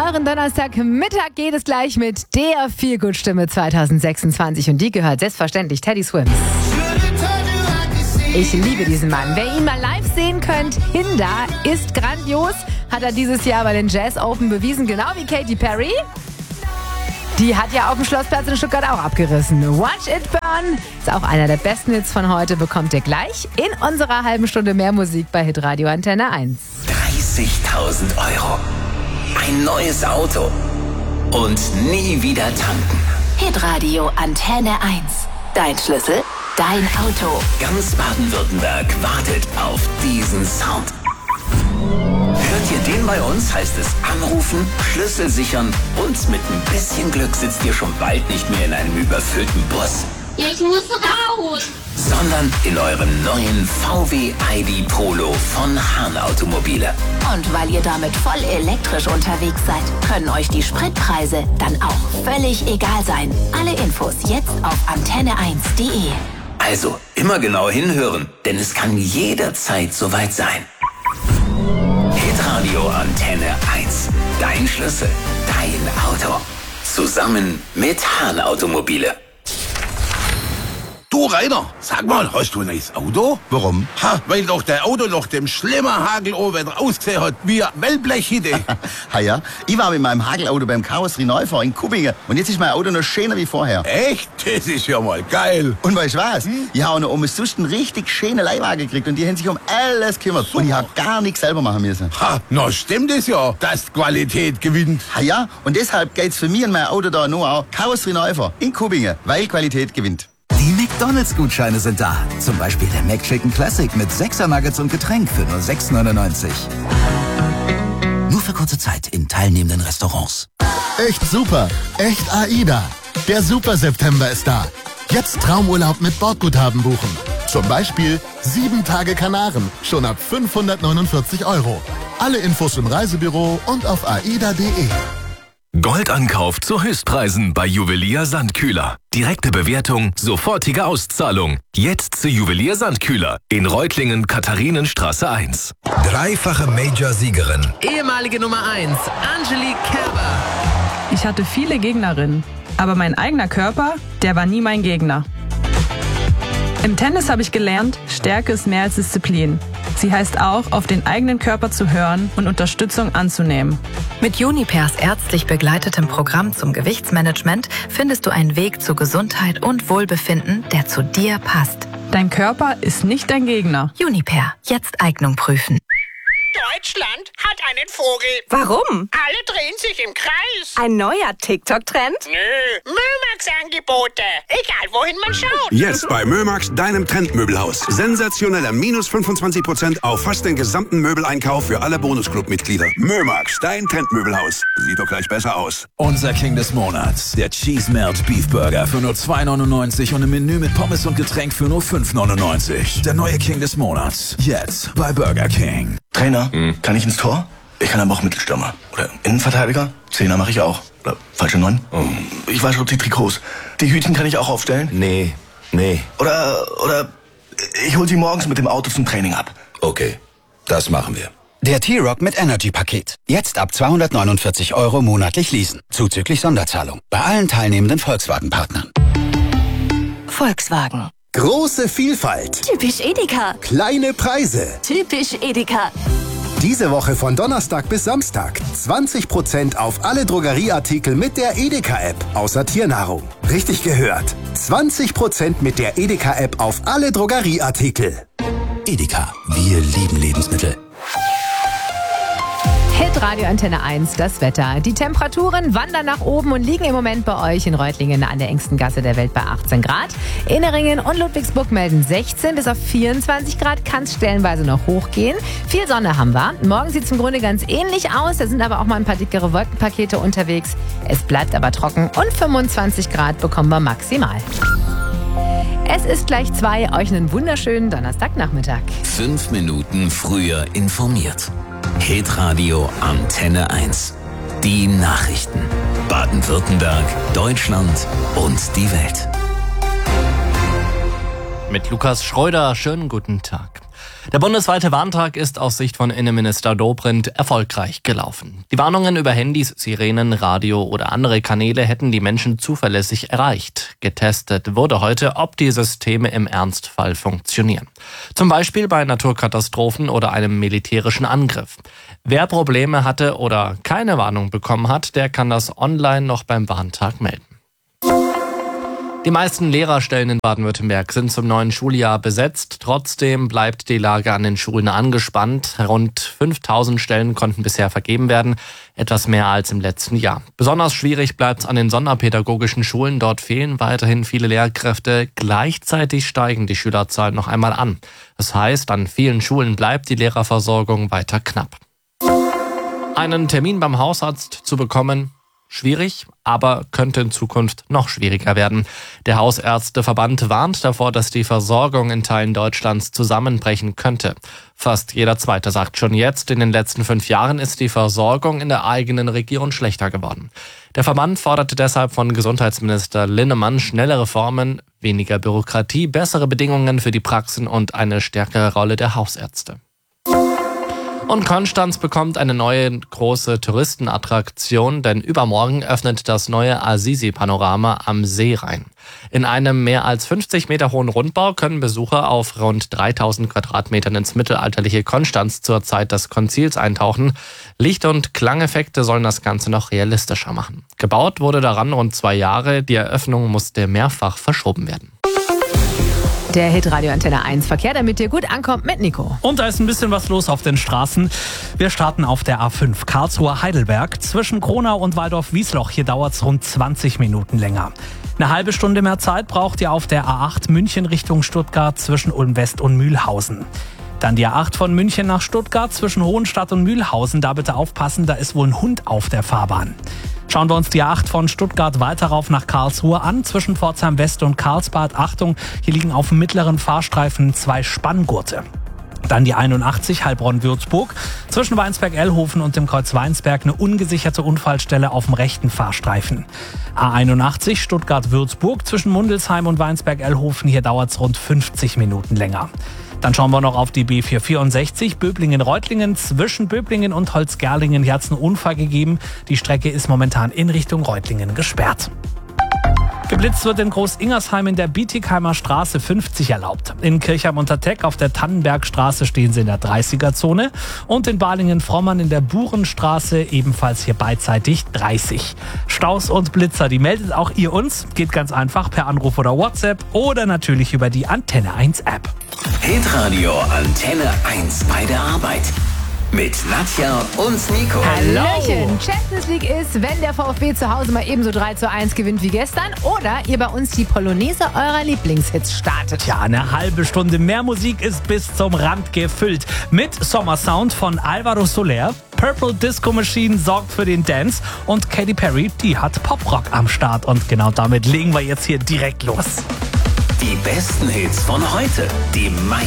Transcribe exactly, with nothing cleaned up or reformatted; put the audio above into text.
euren Donnerstagmittag geht es gleich mit der Feelgood-Stimme zwanzig sechsundzwanzig und die gehört selbstverständlich Teddy Swims. Ich liebe diesen Mann. Wer ihn mal live sehen könnt, Hinder ist grandios. Hat er dieses Jahr bei den Jazz Open bewiesen, genau wie Katy Perry. Die hat ja auf dem Schlossplatz in Stuttgart auch abgerissen. Watch It Burn ist auch einer der besten Hits von heute. Bekommt ihr gleich in unserer halben Stunde mehr Musik bei Hitradio Antenne eins. dreißigtausend Euro. Ein neues Auto. Und nie wieder tanken. Hitradio Antenne eins. Dein Schlüssel, dein Auto. Ganz Baden-Württemberg wartet auf diesen Sound. Hört ihr den bei uns, heißt es anrufen, Schlüssel sichern und mit ein bisschen Glück sitzt ihr schon bald nicht mehr in einem überfüllten Bus. Ich muss raus! Sondern in eurem neuen V W I D Polo von Hahn Automobile. Und weil ihr damit voll elektrisch unterwegs seid, können euch die Spritpreise dann auch völlig egal sein. Alle Infos jetzt auf antenne eins punkt de. Also immer genau hinhören, denn es kann jederzeit soweit sein. Hitradio Antenne eins. Dein Schlüssel, dein Auto. Zusammen mit Hahn Automobile. Du, Rainer, sag mal, hast du ein neues Auto? Warum? Ha, weil doch der Auto nach dem schlimmen Hagelowetter ausgesehen hat wie ein Wellblechhütte. Ha ja, ich war mit meinem Hagelauto beim Karosserie-Neufahrer in Kubbingen und jetzt ist mein Auto noch schöner wie vorher. Echt? Das ist ja mal geil. Und weißt du was? Hm? Ich habe noch um sonst einen richtig schönen Leihwagen gekriegt und die haben sich um alles gekümmert. Super. Und ich habe gar nichts selber machen müssen. Ha, na stimmt es ja, dass die Qualität gewinnt. Ha ja, und deshalb geht's für mich und mein Auto da nur auch Karosserie-Neufahrer in Kubbingen, weil Qualität gewinnt. Die McDonalds-Gutscheine sind da. Zum Beispiel der McChicken Classic mit sechser Nuggets und Getränk für nur sechs neunundneunzig. Nur für kurze Zeit in teilnehmenden Restaurants. Echt super, echt AIDA. Der Super-September ist da. Jetzt Traumurlaub mit Bordguthaben buchen. Zum Beispiel sieben Tage Kanaren, schon ab fünfhundertneunundvierzig Euro. Alle Infos im Reisebüro und auf aida punkt de. Goldankauf zu Höchstpreisen bei Juwelier Sandkühler. Direkte Bewertung, sofortige Auszahlung. Jetzt zu Juwelier Sandkühler in Reutlingen, Katharinenstraße eins. Dreifache Major-Siegerin. Ehemalige Nummer eins, Angelique Kerber. Ich hatte viele Gegnerinnen, aber mein eigener Körper, der war nie mein Gegner. Im Tennis habe ich gelernt, Stärke ist mehr als Disziplin. Sie heißt auch, auf den eigenen Körper zu hören und Unterstützung anzunehmen. Mit Junipers ärztlich begleitetem Programm zum Gewichtsmanagement findest du einen Weg zu Gesundheit und Wohlbefinden, der zu dir passt. Dein Körper ist nicht dein Gegner. Juniper, jetzt Eignung prüfen. Deutschland hat einen Vogel. Warum? Alle drehen sich im Kreis. Ein neuer TikTok-Trend? Nö, Mömax-Angebote. Egal, wohin man schaut. Jetzt bei Mömax, deinem Trendmöbelhaus. Sensationeller minus fünfundzwanzig Prozent auf fast den gesamten Möbeleinkauf für alle Bonusclub-Mitglieder. Mömax, dein Trendmöbelhaus. Sieht doch gleich besser aus. Unser King des Monats, der Cheese Melt Beef Burger für nur zwei neunundneunzig und ein Menü mit Pommes und Getränk für nur fünf neunundneunzig. Der neue King des Monats, jetzt bei Burger King. Trainer, hm. kann ich ins Tor? Ich kann aber auch Mittelstürmer. Oder Innenverteidiger? Zehner mache ich auch. Oder falsche Neun? Oh. Ich wasche die Trikots. Die Hütchen kann ich auch aufstellen? Nee, nee. Oder, oder ich hol sie morgens mit dem Auto zum Training ab. Okay, das machen wir. Der T-Rock mit Energy-Paket. Jetzt ab zweihundertneunundvierzig Euro monatlich leasen. Zuzüglich Sonderzahlung. Bei allen teilnehmenden Volkswagen-Partnern. Volkswagen. Große Vielfalt. Typisch Edeka. Kleine Preise. Typisch Edeka. Diese Woche von Donnerstag bis Samstag zwanzig Prozent auf alle Drogerieartikel mit der Edeka-App, außer Tiernahrung. Richtig gehört. zwanzig Prozent mit der Edeka-App auf alle Drogerieartikel. Edeka, wir lieben Lebensmittel. Hitradio Antenne eins, das Wetter. Die Temperaturen wandern nach oben und liegen im Moment bei euch in Reutlingen an der engsten Gasse der Welt bei achtzehn Grad. Inneringen und Ludwigsburg melden sechzehn bis auf vierundzwanzig Grad, kann es stellenweise noch hochgehen. Viel Sonne haben wir. Morgen sieht es im Grunde ganz ähnlich aus, da sind aber auch mal ein paar dickere Wolkenpakete unterwegs. Es bleibt aber trocken und fünfundzwanzig Grad bekommen wir maximal. Es ist gleich zwei, euch einen wunderschönen Donnerstagnachmittag. Fünf Minuten früher informiert. Hitradio Antenne eins. Die Nachrichten. Baden-Württemberg, Deutschland und die Welt. Mit Lukas Schreuder, schönen guten Tag. Der bundesweite Warntag ist aus Sicht von Innenminister Dobrindt erfolgreich gelaufen. Die Warnungen über Handys, Sirenen, Radio oder andere Kanäle hätten die Menschen zuverlässig erreicht. Getestet wurde heute, ob die Systeme im Ernstfall funktionieren. Zum Beispiel bei Naturkatastrophen oder einem militärischen Angriff. Wer Probleme hatte oder keine Warnung bekommen hat, der kann das online noch beim Warntag melden. Die meisten Lehrerstellen in Baden-Württemberg sind zum neuen Schuljahr besetzt. Trotzdem bleibt die Lage an den Schulen angespannt. Rund fünftausend Stellen konnten bisher vergeben werden, etwas mehr als im letzten Jahr. Besonders schwierig bleibt es an den sonderpädagogischen Schulen. Dort fehlen weiterhin viele Lehrkräfte. Gleichzeitig steigen die Schülerzahlen noch einmal an. Das heißt, an vielen Schulen bleibt die Lehrerversorgung weiter knapp. Einen Termin beim Hausarzt zu bekommen, schwierig, aber könnte in Zukunft noch schwieriger werden. Der Hausärzteverband warnt davor, dass die Versorgung in Teilen Deutschlands zusammenbrechen könnte. Fast jeder Zweite sagt schon jetzt, in den letzten fünf Jahren ist die Versorgung in der eigenen Region schlechter geworden. Der Verband forderte deshalb von Gesundheitsminister Linnemann schnelle Reformen, weniger Bürokratie, bessere Bedingungen für die Praxen und eine stärkere Rolle der Hausärzte. Und Konstanz bekommt eine neue große Touristenattraktion, denn übermorgen öffnet das neue Assisi-Panorama am Seerhein. In einem mehr als fünfzig Meter hohen Rundbau können Besucher auf rund dreitausend Quadratmetern ins mittelalterliche Konstanz zur Zeit des Konzils eintauchen. Licht- und Klangeffekte sollen das Ganze noch realistischer machen. Gebaut wurde daran rund zwei Jahre, die Eröffnung musste mehrfach verschoben werden. Der Hitradio Antenne eins Verkehr, damit ihr gut ankommt mit Nico. Und da ist ein bisschen was los auf den Straßen. Wir starten auf der A fünf Karlsruhe-Heidelberg. Zwischen Kronau und Waldorf-Wiesloch. Hier dauert es rund zwanzig Minuten länger. Eine halbe Stunde mehr Zeit braucht ihr auf der A acht München Richtung Stuttgart zwischen Ulm-West und Mühlhausen. Dann die A acht von München nach Stuttgart zwischen Hohenstadt und Mühlhausen. Da bitte aufpassen, da ist wohl ein Hund auf der Fahrbahn. Schauen wir uns die A acht von Stuttgart weiter rauf nach Karlsruhe an. Zwischen Pforzheim West und Karlsbad. Achtung, hier liegen auf dem mittleren Fahrstreifen zwei Spanngurte. Dann die einundachtzig Heilbronn-Würzburg. Zwischen Weinsberg-Ellhofen und dem Kreuz Weinsberg eine ungesicherte Unfallstelle auf dem rechten Fahrstreifen. A einundachtzig Stuttgart-Würzburg. Zwischen Mundelsheim und Weinsberg-Ellhofen. Hier dauert es rund fünfzig Minuten länger. Dann schauen wir noch auf die B vierhundertvierundsechzig Böblingen-Reutlingen. Zwischen Böblingen und Holzgerlingen hier hat es einen Unfall gegeben. Die Strecke ist momentan in Richtung Reutlingen gesperrt. Geblitzt wird in Groß-Ingersheim in der Bietigheimer Straße fünfzig erlaubt. In Kirchheim-unter-Teck auf der Tannenbergstraße stehen sie in der dreißiger-Zone. Und in Balingen-Frommern in der Burenstraße ebenfalls hier beidseitig dreißig. Staus und Blitzer, die meldet auch ihr uns. Geht ganz einfach per Anruf oder WhatsApp oder natürlich über die Antenne eins App. Hitradio Antenne eins bei der Arbeit. Mit Nadja und Nico. Hallöchen! Champions League ist, wenn der VfB zu Hause mal ebenso drei zu eins gewinnt wie gestern oder ihr bei uns die Polonaise eurer Lieblingshits startet. Ja, eine halbe Stunde mehr Musik ist bis zum Rand gefüllt. Mit Sommersound von Alvaro Soler, Purple Disco Machine sorgt für den Dance und Katy Perry, die hat Poprock am Start. Und genau damit legen wir jetzt hier direkt los. Die besten Hits von heute, die meisten